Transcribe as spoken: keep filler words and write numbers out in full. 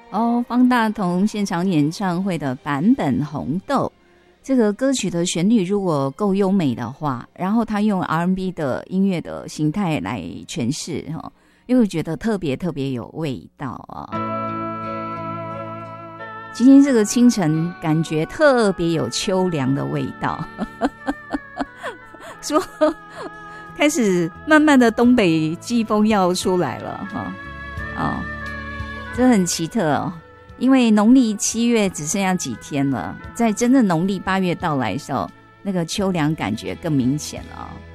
哦，方大同现场演唱会的版本《红豆》，这个歌曲的旋律如果够优美的话，然后他用 R and B 的音乐的形态来诠释，哈，又会觉得特别特别有味道啊。今天这个清晨感觉特别有秋凉的味道，说开始慢慢的东北季风要出来了哈，哦，这很奇特哦，因为农历七月只剩下几天了，在真正农历八月到来的时候，那个秋凉感觉更明显了哦。